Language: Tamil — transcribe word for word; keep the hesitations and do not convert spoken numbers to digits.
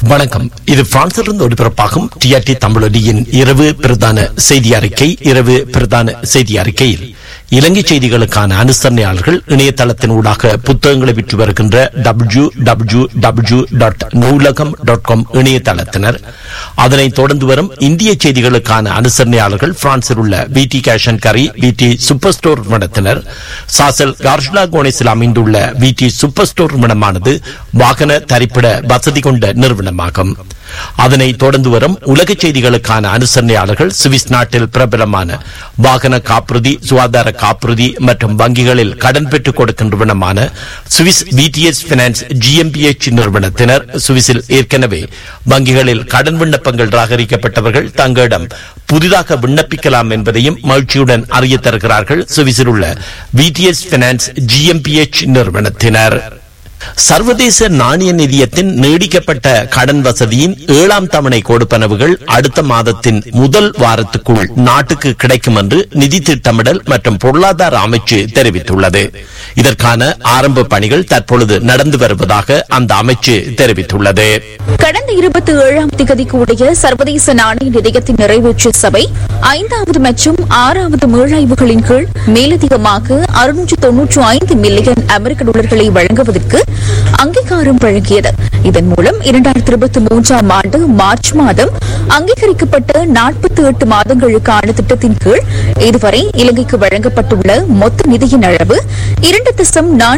வணக்கம். இது பிரான்சிலிருந்து ஒளிபரப்பாகும் டிஆர்டி தமிழொலியின் இரவு பிரதான செய்தி அறிக்கை. இரவு பிரதான செய்தி அறிக்கையில் இலங்கை செய்திகளுக்கான அனுசரணையாளர்கள் இணையதளத்தின் ஊடாக புத்தகங்களை விற்று வருகின்ற டபிள்யூ டபிள்யூ டபிள்யூ டாட் நூலகம் டாட் காம் இணையதளத்தினர், அதனைத் தொடர்ந்து வரும் இந்திய செய்திகளுக்கான அனுசரணையாளர்கள் பிரான்சில் உள்ள விடி கேஷ் அண்ட் கரி விடி சூப்பர் ஸ்டோர் நிறுவனத்தினர், சாசல் கார்ஷ்லா கோனேஸில் அமைந்துள்ள விடி சூப்பர் ஸ்டோர் நிறுவனமானது வாகன தரிப்பிட வசதி கொண்ட நிறுவனமாகும். அதனைத் தொடர்ந்து வரும் உலக செய்திகளுக்கான அனுசரணையாளர்கள் சுவிஸ் நாட்டில் பிரபலமான வாகன காப்புறுதி, சுகாதார காப்புறுதி மற்றும் வங்கிகளில் கடன் பெற்றுக் கொடுக்கின்றவனமான சுவிஸ் விடிஎஸ் பினான்ஸ் ஜிஎம்பிஎச் நிறுவனத்தினர், சுவிஸில் ஏற்கனவே வங்கிகளில் கடன் விண்ணப்பங்கள் ராகரிக்கப்பட்டவர்கள் தங்களிடம் புதிதாக விண்ணப்பிக்கலாம் என்பதையும் மகிழ்ச்சியுடன் அறிய தருகிறார்கள் சுவிஸில் உள்ள விடிஎஸ் பினான்ஸ் ஜிஎம்பிஎச் நிறுவனத்தினர். சர்வதேச நாணய நிதியத்தின் நீடிக்கப்பட்ட கடன் வசதியின் ஏழாம் தவணை கொடுப்பனவுகள் அடுத்த மாதத்தின் முதல் வாரத்துக்குள் நாட்டுக்கு கிடைக்கும் என்று நிதி திட்டமிடல் மற்றும் பொருளாதார அமைச்சு தெரிவித்துள்ளது. இதற்கான ஆரம்ப பணிகள் தற்பொழுது நடந்து வருவதாக அந்த அமைச்சு தெரிவித்துள்ளது. கடந்த இருபத்தி ஏழாம் தேதிக்கு உடைய சர்வதேச நாணய நிதியத்தின் நிறைவேற்று சபை ஐந்தாவது மற்றும் ஆறாவது மீளாய்வுகளின் கீழ் மேலதிகமாக அறுநூற்று தொன்னூற்று ஐந்து மில்லியன் அமெரிக்க டாலர்களை வழங்குவதற்கு அங்கீகாரம் வழங்கியது. இதன் மூலம் இரண்டாயிரத்தி இருபத்தி மூன்றாம் ஆண்டு மார்ச் மாதம் அங்கீகரிக்கப்பட்ட நாற்பத்தி எட்டு மாதங்களுக்கான திட்டத்தின் கீழ் இதுவரை இலங்கைக்கு வழங்கப்பட்டுள்ள மொத்த நிதியின் அளவு இரண்டு தசம்